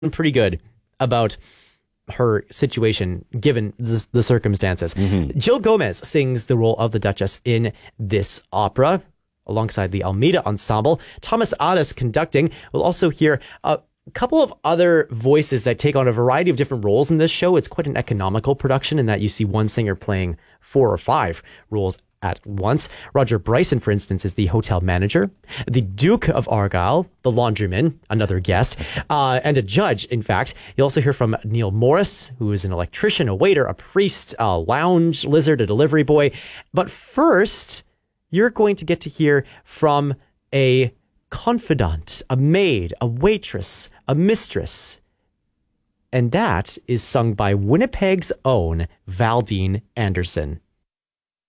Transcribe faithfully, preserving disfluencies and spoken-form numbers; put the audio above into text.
pretty good about her situation given the, the circumstances. Mm-hmm. Jill Gomez sings the role of the Duchess in this opera alongside the Almeida Ensemble. Thomas Adas conducting. We'll also hear a couple of other voices that take on a variety of different roles in this show. It's quite an economical production in that you see one singer playing four or five roles at once. Roger Bryson, for instance, is the hotel manager. The Duke of Argyll, the laundryman, another guest, uh, and a judge, in fact. You'll also hear from Neil Morris, who is an electrician, a waiter, a priest, a lounge lizard, a delivery boy. But first, you're going to get to hear from a confidant, a maid, a waitress, a mistress. And that is sung by Winnipeg's own Valdine Anderson.